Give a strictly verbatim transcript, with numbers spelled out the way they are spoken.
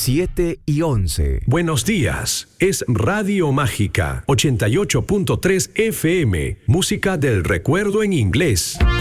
siete y once. Buenos días, es Radio Mágica, ochenta y ocho punto tres F M, música del recuerdo en inglés.